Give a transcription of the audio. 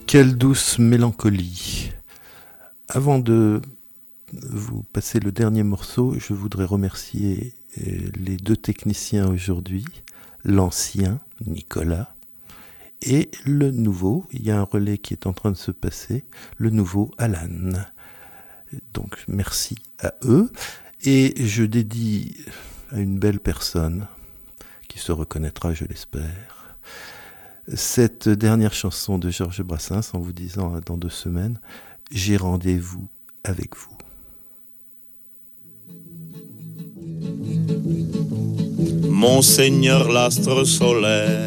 Quelle douce mélancolie. Avant de vous passer le dernier morceau, je voudrais remercier les deux techniciens aujourd'hui, l'ancien Nicolas et le nouveau, il y a un relais qui est en train de se passer, le nouveau Alan. Donc merci à eux et je dédie à une belle personne qui se reconnaîtra, je l'espère, cette dernière chanson de Georges Brassens en vous disant dans 2 semaines, j'ai rendez-vous avec vous. Monseigneur l'astre solaire,